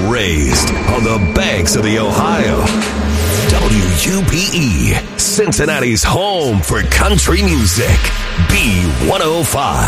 raised on the banks of the Ohio. WUPE, Cincinnati's home for country music. B105.